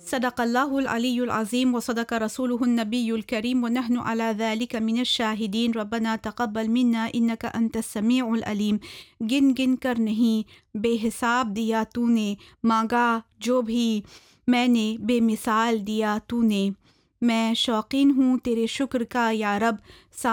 सदक़ल्लाहुल अलीयुल अज़ीम व सदक़ रसूलुहुन नबियुल करीम व नहनु अला ज़ालिका मिनश शाहिदीन रब्बना तक़ब्बल मिन्ना इन्नका अंतस समीउल अलीम। गिन गिन कर नहीं बेहिसाब दिया तूने, मांगा जो भी मैंने बेमिसाल दिया तूने। मैं शौकीन हूँ तेरे शुक्र का या रब।